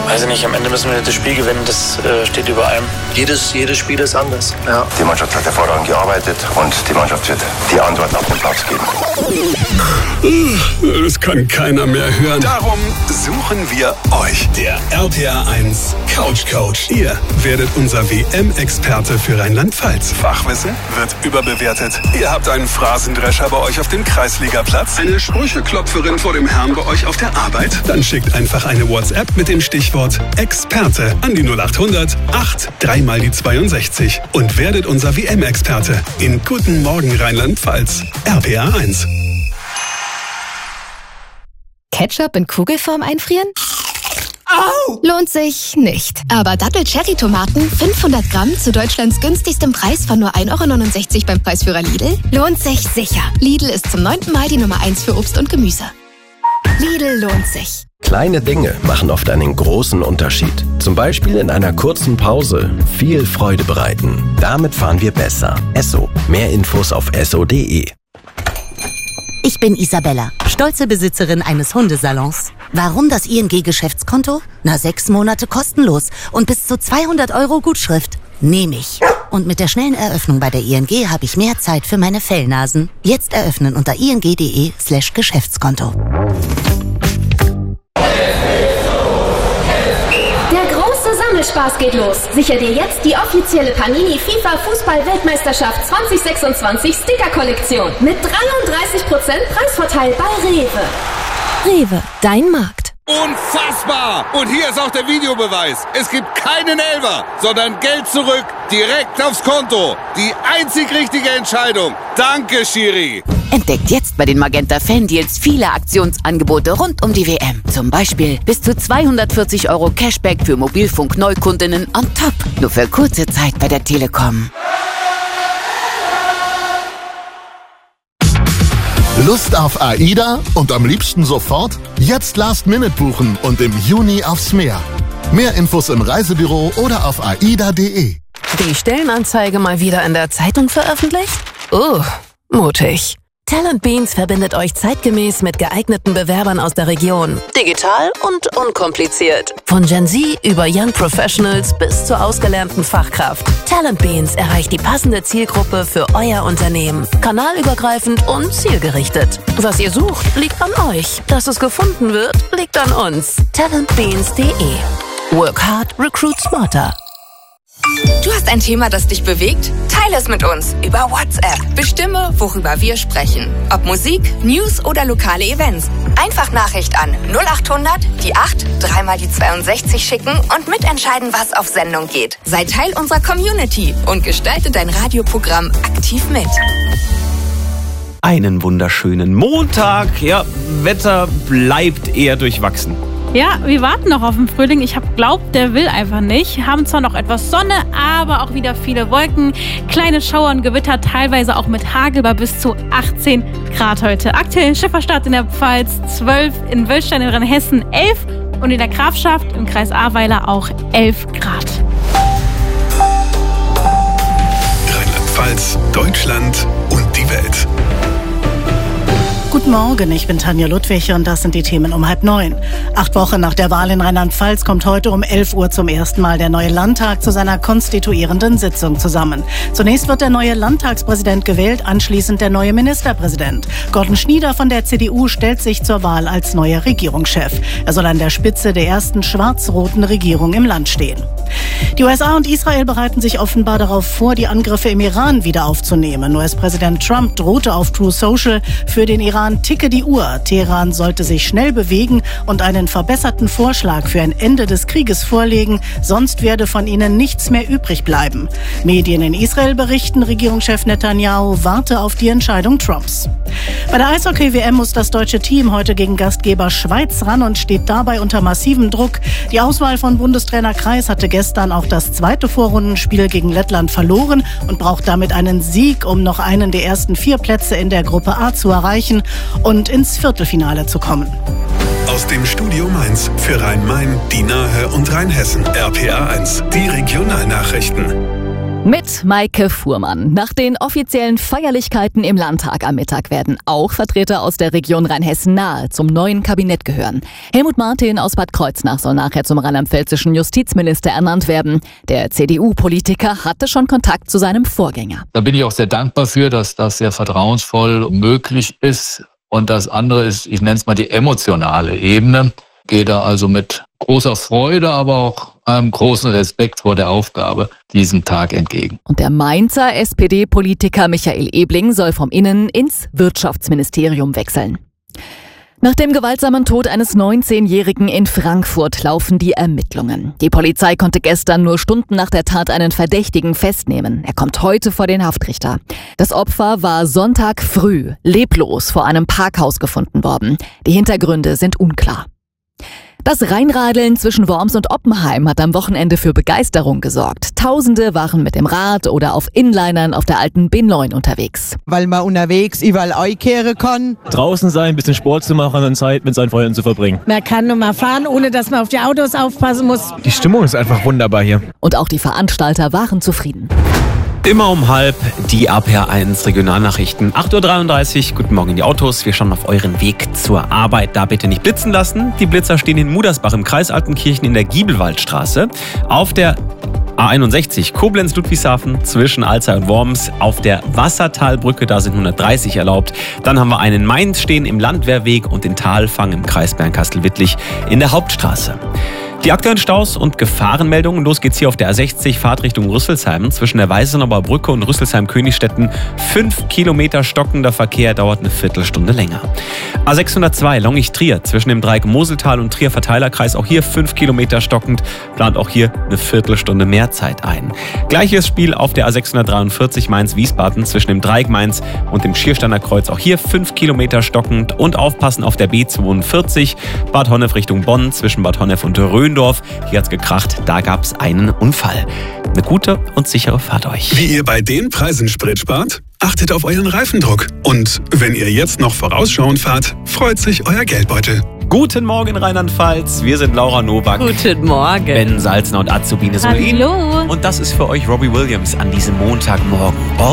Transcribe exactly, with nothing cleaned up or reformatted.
weiß ich nicht, am Ende müssen wir das Spiel gewinnen, das äh, steht über allem. Jedes, jedes Spiel ist anders. Ja. Die Mannschaft hat hervorragend gearbeitet und die Mannschaft wird die Antworten auf den Platz geben. Das kann keiner mehr hören. Darum suchen wir euch. Der R P R eins Couch Coach. Ihr werdet unser W M-Experte für Rheinland-Pfalz. Fachwissen wird überbewertet. Ihr habt einen Phrasendrescher bei euch auf dem Kreisligaplatz. Eine Sprücheklopferin vor dem Herrn bei euch auf der Arbeit? Dann schickt einfach eine WhatsApp mit dem Stichwort Experte an die null achthundert acht drei mal die zweiundsechzig und werdet unser W M-Experte in Guten Morgen Rheinland-Pfalz. R P R eins. Ketchup in Kugelform einfrieren? Au! Lohnt sich nicht. Aber Dattel-Cherry-Tomaten fünfhundert Gramm zu Deutschlands günstigstem Preis von nur ein Euro neunundsechzig beim Preisführer Lidl lohnt sich sicher. Lidl ist zum neunten Mal die Nummer eins für Obst und Gemüse. Lidl lohnt sich. Kleine Dinge machen oft einen großen Unterschied. Zum Beispiel in einer kurzen Pause viel Freude bereiten. Damit fahren wir besser. Esso. Mehr Infos auf esso punkt de. Ich bin Isabella, stolze Besitzerin eines Hundesalons. Warum das I N G-Geschäftskonto? Na, sechs Monate kostenlos und bis zu zweihundert Euro Gutschrift. Nehme ich. Und mit der schnellen Eröffnung bei der I N G habe ich mehr Zeit für meine Fellnasen. Jetzt eröffnen unter ing.de slash Geschäftskonto. Spaß geht los. Sicher dir jetzt die offizielle Panini FIFA Fußball-Weltmeisterschaft zwanzig sechsundzwanzig Sticker-Kollektion mit dreiunddreißig Prozent Preisvorteil bei Rewe. Rewe, dein Markt. Unfassbar! Und hier ist auch der Videobeweis. Es gibt keinen Elfer, sondern Geld zurück, direkt aufs Konto. Die einzig richtige Entscheidung. Danke, Schiri. Entdeckt jetzt bei den Magenta Fan-Deals viele Aktionsangebote rund um die W M. Zum Beispiel bis zu zweihundertvierzig Euro Cashback für Mobilfunk-Neukundinnen on top. Nur für kurze Zeit bei der Telekom. Lust auf AIDA und am liebsten sofort? Jetzt Last Minute buchen und im Juni aufs Meer. Mehr Infos im Reisebüro oder auf aida punkt de. Die Stellenanzeige mal wieder in der Zeitung veröffentlicht? Oh, mutig. Talent Beans verbindet euch zeitgemäß mit geeigneten Bewerbern aus der Region. Digital und unkompliziert. Von Gen Z über Young Professionals bis zur ausgelernten Fachkraft. Talent Beans erreicht die passende Zielgruppe für euer Unternehmen. Kanalübergreifend und zielgerichtet. Was ihr sucht, liegt an euch. Dass es gefunden wird, liegt an uns. talent beans punkt de. Work hard, recruit smarter. Du hast ein Thema, das dich bewegt? Teile es mit uns über WhatsApp. Bestimme, worüber wir sprechen. Ob Musik, News oder lokale Events. Einfach Nachricht an null achthundert die acht drei mal die zweiundsechzig schicken und mitentscheiden, was auf Sendung geht. Sei Teil unserer Community und gestalte dein Radioprogramm aktiv mit. Einen wunderschönen Montag. Ja, Wetter bleibt eher durchwachsen. Ja, wir warten noch auf den Frühling. Ich habe glaubt, der will einfach nicht. Haben zwar noch etwas Sonne, aber auch wieder viele Wolken. Kleine Schauer und Gewitter, teilweise auch mit Hagel bei bis zu achtzehn Grad heute. Aktuell in Schifferstadt in der Pfalz zwölf, in Wölstein in Rheinhessen elf und in der Grafschaft im Kreis Ahrweiler auch elf Grad. Rheinland-Pfalz, Deutschland und die Welt. Guten Morgen, ich bin Tanja Ludwig und das sind die Themen um halb neun. Acht Wochen nach der Wahl in Rheinland-Pfalz kommt heute um elf Uhr zum ersten Mal der neue Landtag zu seiner konstituierenden Sitzung zusammen. Zunächst wird der neue Landtagspräsident gewählt, anschließend der neue Ministerpräsident. Gordon Schnieder von der C D U stellt sich zur Wahl als neuer Regierungschef. Er soll an der Spitze der ersten schwarz-roten Regierung im Land stehen. Die U S A und Israel bereiten sich offenbar darauf vor, die Angriffe im Iran wieder aufzunehmen. U S-Präsident Trump drohte auf True Social: Für den Iran ticke die Uhr. Teheran sollte sich schnell bewegen und einen verbesserten Vorschlag für ein Ende des Krieges vorlegen, sonst werde von ihnen nichts mehr übrig bleiben. Medien in Israel berichten, Regierungschef Netanyahu warte auf die Entscheidung Trumps. Bei der Eishockey-W M muss das deutsche Team heute gegen Gastgeber Schweiz ran und steht dabei unter massivem Druck. Die Auswahl von Bundestrainer Kreis hatte gestern auch das zweite Vorrundenspiel gegen Lettland verloren und braucht damit einen Sieg, um noch einen der ersten vier Plätze in der Gruppe A zu erreichen und ins Viertelfinale zu kommen. Aus dem Studio Mainz für Rhein-Main, die Nahe und Rheinhessen. R P R eins, die Regionalnachrichten. Mit Maike Fuhrmann. Nach den offiziellen Feierlichkeiten im Landtag am Mittag werden auch Vertreter aus der Region Rheinhessen-Nahe zum neuen Kabinett gehören. Helmut Martin aus Bad Kreuznach soll nachher zum rheinland-pfälzischen Justizminister ernannt werden. Der C D U-Politiker hatte schon Kontakt zu seinem Vorgänger. Da bin ich auch sehr dankbar für, dass das sehr vertrauensvoll möglich ist. Und das andere ist, ich nenne es mal die emotionale Ebene. Gehe da also mit großer Freude, aber auch einem großen Respekt vor der Aufgabe diesem Tag entgegen. Und der Mainzer S P D-Politiker Michael Ebling soll vom Innen- ins Wirtschaftsministerium wechseln. Nach dem gewaltsamen Tod eines neunzehnjährigen in Frankfurt laufen die Ermittlungen. Die Polizei konnte gestern nur Stunden nach der Tat einen Verdächtigen festnehmen. Er kommt heute vor den Haftrichter. Das Opfer war Sonntag früh leblos vor einem Parkhaus gefunden worden. Die Hintergründe sind unklar. Das Rheinradeln zwischen Worms und Oppenheim hat am Wochenende für Begeisterung gesorgt. Tausende waren mit dem Rad oder auf Inlinern auf der alten B neun unterwegs. Weil man unterwegs überall einkehren kann. Draußen sein, ein bisschen Sport zu machen und Zeit mit seinen Freunden zu verbringen. Man kann nur mal fahren, ohne dass man auf die Autos aufpassen muss. Die Stimmung ist einfach wunderbar hier. Und auch die Veranstalter waren zufrieden. Immer um halb die A P R eins Regionalnachrichten. acht Uhr dreiunddreißig, guten Morgen in die Autos. Wir schauen auf euren Weg zur Arbeit. Da bitte nicht blitzen lassen. Die Blitzer stehen in Mudersbach im Kreis Altenkirchen in der Giebelwaldstraße. Auf der A einundsechzig Koblenz-Ludwigshafen zwischen Alzey und Worms. Auf der Wassertalbrücke, da sind hundertdreißig erlaubt. Dann haben wir einen Mainz stehen im Landwehrweg und den Talfang im Kreis Bernkastel-Wittlich in der Hauptstraße. Die aktuellen Staus und Gefahrenmeldungen. Los geht's hier auf der A sechzig, Fahrt Richtung Rüsselsheim. Zwischen der Weißenauer Brücke und Rüsselsheim-Königstetten. Fünf Kilometer stockender Verkehr, dauert eine Viertelstunde länger. A sechshundertzwei, Longich-Trier. Zwischen dem Dreieck Moseltal und Trier-Verteilerkreis. Auch hier fünf Kilometer stockend. Plant auch hier eine Viertelstunde mehr Zeit ein. Gleiches Spiel auf der A sechshundertdreiundvierzig, Mainz-Wiesbaden. Zwischen dem Dreieck Mainz und dem Schiersteiner Kreuz. Auch hier fünf Kilometer stockend. Und aufpassen auf der B zweiundvierzig, Bad Honnef Richtung Bonn. Zwischen Bad Honnef und Rhön. Hier hat's gekracht, da gab's einen Unfall. Eine gute und sichere Fahrt euch. Wie ihr bei den Preisen Sprit spart? Achtet auf euren Reifendruck. Und wenn ihr jetzt noch vorausschauend fahrt, freut sich euer Geldbeutel. Guten Morgen Rheinland-Pfalz, wir sind Laura Nowak. Guten Morgen. Ben Salzner und Azubine Solin. Hallo. Und das ist für euch Robbie Williams an diesem Montagmorgen.